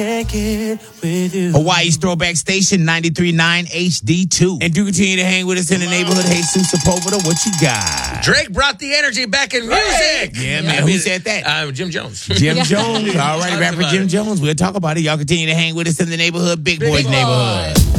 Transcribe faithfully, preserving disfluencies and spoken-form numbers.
Hawaii's Throwback Station, ninety-three point nine H D two. And do continue to hang with us in the neighborhood. Jesus Sepulveda, what you got? Drake brought the energy back in music. Yeah, man. Who said that? Uh, Jim Jones. Jim Jones. All right, rapper Jim Jones. We'll talk about it. Y'all continue to hang with us in the neighborhood. Big, Big Boys Boy. Neighborhood.